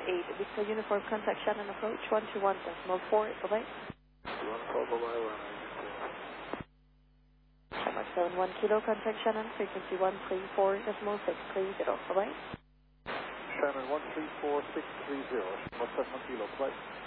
Victor Uniform, contact Shannon approach 121.4, bye-bye. 114, bye-bye, Shamrock 71 Kilo, contact Shannon, frequency 134.630, bye-bye. Shannon 134630, 171 Kilo, bye.